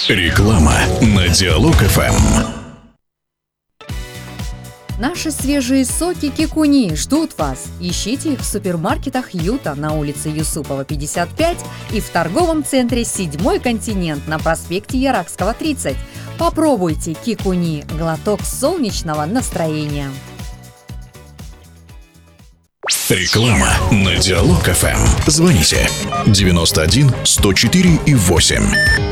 Реклама на Диалог ФМ. Наши свежие соки Кикуни ждут вас. Ищите их в супермаркетах Юта на улице Юсупова, 55 и в торговом центре «Седьмой континент» на проспекте Яракского, 30. Попробуйте Кикуни – глоток солнечного настроения. Реклама на Диалог ФМ. Звоните 91 104 и 8.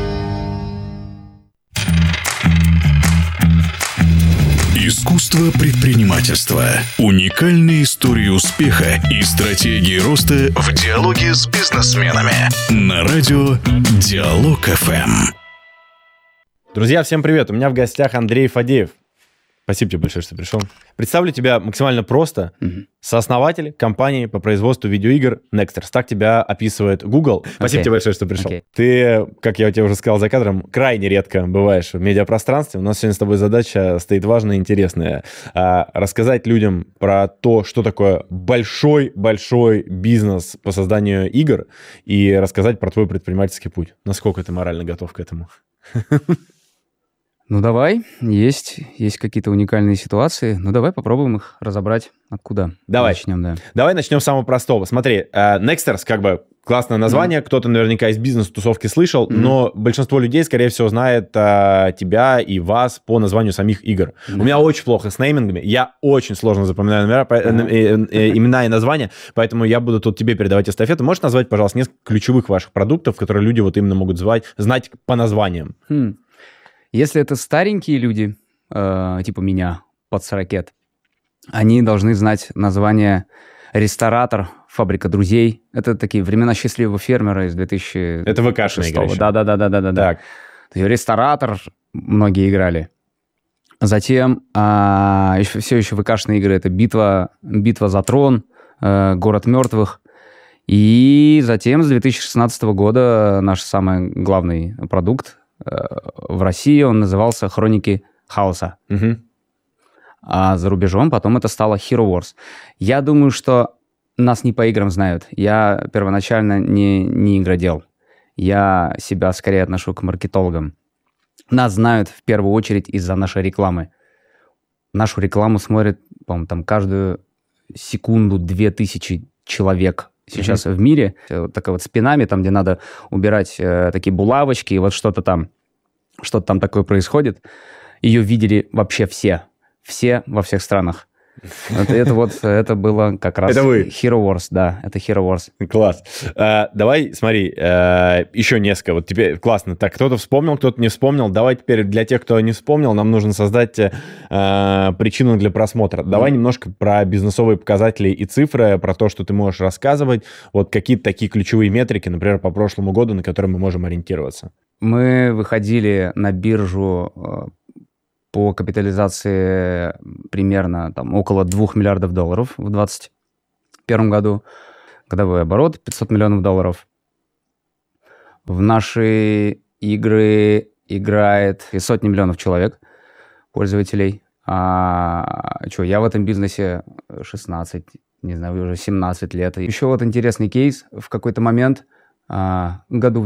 Искусство предпринимательства. Уникальные истории успеха и стратегии роста в диалоге с бизнесменами. На радио Диалог ФМ. Друзья, всем привет! У меня в гостях Андрей Фадеев. Спасибо тебе большое, что пришел. Представлю тебя максимально просто. Сооснователь компании по производству видеоигр Nexters. Так тебя описывает Google. Спасибо тебе большое, что пришел. Ты, как я тебе уже сказал за кадром, крайне редко бываешь в медиапространстве. У нас сегодня с тобой задача стоит важная и интересная. Рассказать людям про то, что такое большой-большой бизнес по созданию игр, и рассказать про твой предпринимательский путь. Насколько ты морально готов к этому? Ну, давай. Есть какие-то уникальные ситуации. Ну, давай попробуем их разобрать. Откуда? Давай. Начнем, да. Давай начнем с самого простого. Смотри, Nexters, как бы классное название. Кто-то наверняка из бизнес-тусовки слышал, но большинство людей, скорее всего, знает тебя и вас по названию самих игр. У меня очень плохо с неймингами. Я очень сложно запоминаю имена и названия, поэтому я буду тут тебе передавать эстафету. Можешь назвать, пожалуйста, несколько ключевых ваших продуктов, которые люди вот именно могут знать по названиям? Если это старенькие люди, типа меня, под 40, они должны знать название «Ресторатор», «Фабрика друзей». Это такие времена счастливого фермера из 2006. Это ВК-шная игра еще. Да. Так. «Ресторатор» многие играли. Затем все еще ВК-шные игры. Это «Битва за трон», «Город мертвых». И затем с 2016 года наш самый главный продукт в России, он назывался «Хроники хаоса». А за рубежом потом это стало Hero Wars. Я думаю, что нас не по играм знают. Я первоначально не игродел. Я себя скорее отношу к маркетологам. Нас знают в первую очередь из-за нашей рекламы. Нашу рекламу смотрят, по-моему, там каждую секунду 2000 человек сейчас в мире. Вот такая вот с пинами, там, где надо убирать такие булавочки, и вот что-то там такое происходит. Ее видели вообще все во всех странах. Это было как раз это вы. Hero Wars, да, это Hero Wars. Класс. Давай, смотри, еще несколько. Вот теперь классно. Так, кто-то вспомнил, кто-то не вспомнил. Давай теперь для тех, кто не вспомнил, нам нужно создать причину для просмотра. Давай немножко про бизнесовые показатели и цифры, про то, что ты можешь рассказывать. Вот какие-то такие ключевые метрики, например, по прошлому году, на которые мы можем ориентироваться. Мы выходили на биржу по капитализации примерно там, около $2 миллиардов в 2021 году. Годовой оборот $500 миллионов. В наши игры играет сотни миллионов человек, пользователей. Я в этом бизнесе 16, не знаю, уже 17 лет. Еще вот интересный кейс. В какой-то момент, году в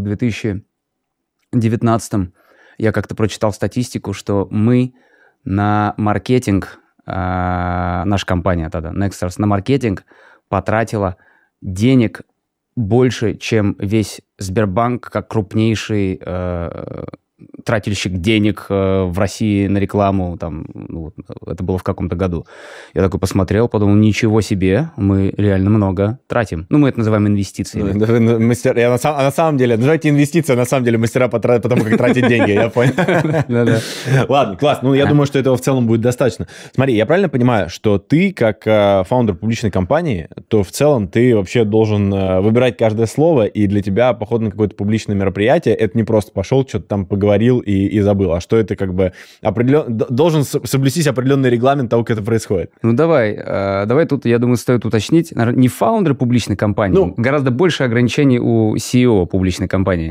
2019, я как-то прочитал статистику, что мы на маркетинг, наша компания тогда, Nexters, на маркетинг потратила денег больше, чем весь Сбербанк, как крупнейший тратильщик денег в России на рекламу. Там, это было в каком-то году. Я такой посмотрел, подумал, ничего себе, мы реально много тратим. Мы это называем инвестициями. На самом деле, называйте инвестиции, на самом деле мастера потому как тратить деньги, я понял. Ладно, класс. Я думаю, что этого в целом будет достаточно. Смотри, я правильно понимаю, что ты, как фаундер публичной компании, то в целом ты вообще должен выбирать каждое слово, и для тебя поход на какое-то публичное мероприятие, это не просто пошел, что-то там поговорил и забыл, а что это как бы должен соблюстись определенный регламент того, как это происходит. Давай тут, я думаю, стоит уточнить, наверное, не фаундеры публичной компании, гораздо больше ограничений у CEO публичной компании.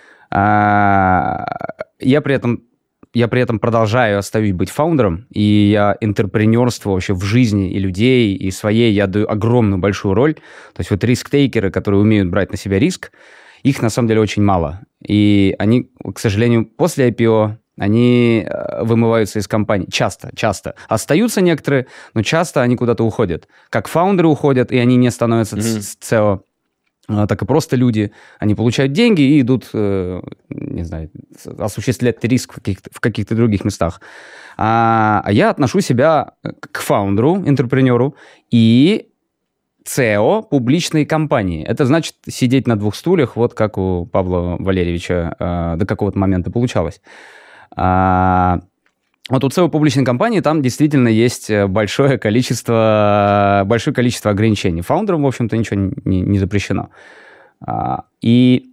Я при этом продолжаю оставить быть фаундером, и я интерпренерству вообще в жизни и людей, и своей я даю огромную большую роль. То есть вот риск-тейкеры, которые умеют брать на себя риск, их на самом деле очень мало. И они, к сожалению, после IPO, они вымываются из компаний. Часто. Остаются некоторые, но часто они куда-то уходят. Как фаундеры уходят, и они не становятся CEO, так и просто люди. Они получают деньги и идут, не знаю, осуществлять риск в каких-то других местах. А я отношу себя к фаундеру, интерпренеру и CEO публичной компании. Это значит сидеть на двух стульях, вот как у Павла Валерьевича до какого-то момента получалось. Вот у CEO публичной компании там действительно есть большое количество ограничений. Фаундерам, в общем-то, ничего не запрещено. И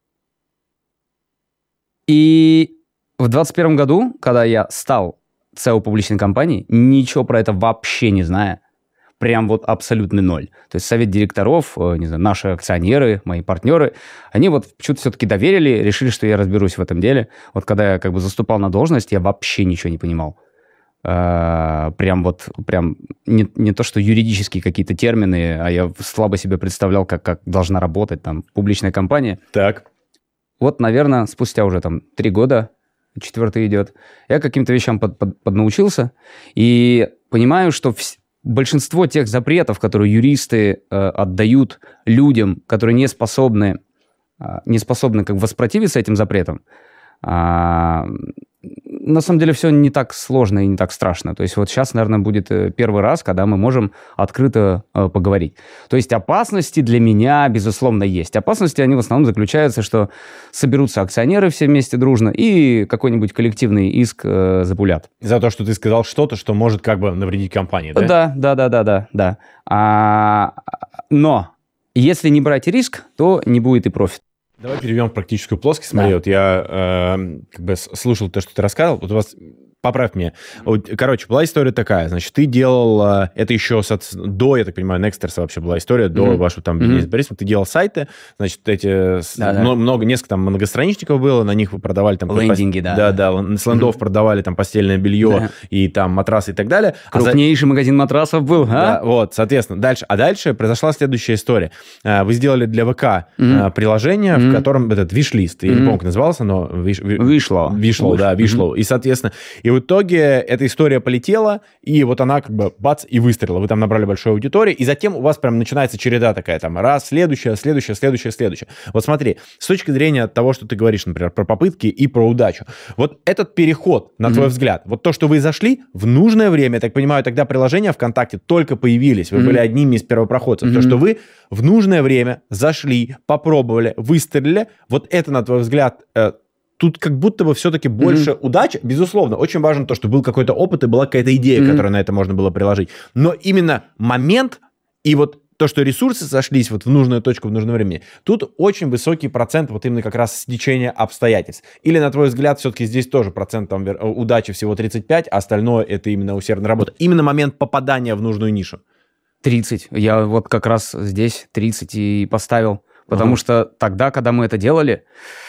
в 2021 году, когда я стал CEO публичной компании, ничего про это вообще не зная, прям вот абсолютный ноль. То есть совет директоров, не знаю, наши акционеры, мои партнеры, они вот что-то все-таки доверили, решили, что я разберусь в этом деле. Вот когда я как бы заступал на должность, я вообще ничего не понимал. Прям не то, что юридические какие-то термины, а я слабо себе представлял, как должна работать там публичная компания. Так. Вот, наверное, спустя уже там 3 года, 4-й идет, я каким-то вещам поднаучился и понимаю, что большинство тех запретов, которые юристы отдают людям, которые не способны как бы воспротивиться этим запретам, на самом деле все не так сложно и не так страшно. То есть вот сейчас, наверное, будет первый раз, когда мы можем открыто поговорить. То есть опасности для меня, безусловно, есть. Опасности, они в основном заключаются, что соберутся акционеры все вместе дружно и какой-нибудь коллективный иск запулят. За то, что ты сказал что-то, что может как бы навредить компании, да? Да. Но если не брать риск, то не будет и профит. Давай перейдем в практическую плоскость. Смотри, вот я как бы слушал то, что ты рассказывал. Вот у вас, поправь меня. Вот, короче, была история такая. Значит, ты делал, это еще до, я так понимаю, Nexters вообще была история, до вашего там бизнес-бариста. Ты делал сайты, значит, несколько там многостраничников было, на них вы продавали там... Лендинги, Да, с лендов продавали там постельное белье и там матрасы и так далее. Крупнейший магазин матрасов был, Да, вот, соответственно. Дальше. А дальше произошла следующая история. Вы сделали для ВК приложение, в котором этот виш-лист, я не помню, как называлось оно. Вишло. И, соответственно, и в итоге эта история полетела, и вот она как бы бац, и выстрелила. Вы там набрали большую аудиторию, и затем у вас прям начинается череда такая, там, раз, следующая. Вот смотри, с точки зрения того, что ты говоришь, например, про попытки и про удачу, вот этот переход, на твой взгляд, вот то, что вы зашли в нужное время, я так понимаю, тогда приложения ВКонтакте только появились, вы были одними из первопроходцев, то, что вы в нужное время зашли, попробовали, выстрелили, вот это, на твой взгляд, тут как будто бы все-таки больше удачи. Безусловно, очень важно то, что был какой-то опыт и была какая-то идея, которую на это можно было приложить. Но именно момент и вот то, что ресурсы сошлись вот в нужную точку в нужное время, тут очень высокий процент вот именно как раз стечения обстоятельств. Или, на твой взгляд, все-таки здесь тоже процент там, удачи всего 35, а остальное это именно усердная работа. Именно момент попадания в нужную нишу. 30. Я вот как раз здесь 30 и поставил. Потому что тогда, когда мы это делали,